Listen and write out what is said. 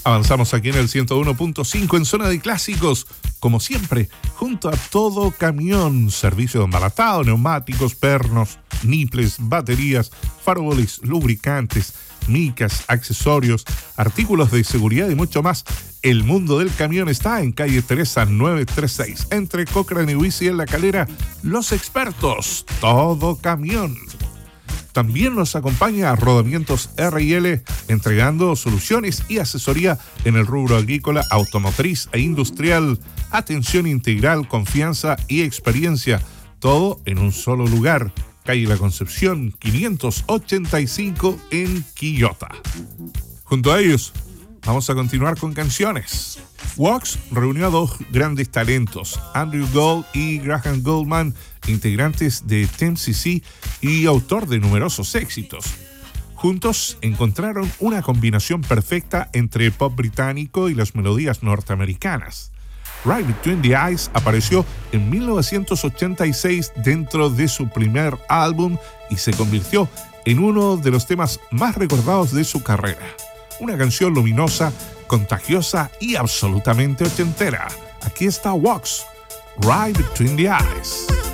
Avanzamos aquí en el 101.5 en Zona de Clásicos, como siempre, junto a Todo Camión, servicio de embalatado, neumáticos, pernos, niples, baterías, faroles, lubricantes, micas, accesorios, artículos de seguridad y mucho más. El mundo del camión está en calle Teresa 936, entre Cochrane y Huici en La Calera. Los expertos, Todo Camión. También nos acompaña Rodamientos R&L, entregando soluciones y asesoría en el rubro agrícola, automotriz e industrial. Atención integral, confianza y experiencia. Todo en un solo lugar. Calle La Concepción, 585 en Quillota. Junto a ellos, vamos a continuar con canciones. Wax reunió a dos grandes talentos, Andrew Gold y Graham Gouldman, integrantes de TMCC y autor de numerosos éxitos. Juntos encontraron una combinación perfecta entre pop británico y las melodías norteamericanas. Right Between the Eyes apareció en 1986 dentro de su primer álbum y se convirtió en uno de los temas más recordados de su carrera. Una canción luminosa, contagiosa y absolutamente ochentera. Aquí está Wax, Right Between the Eyes.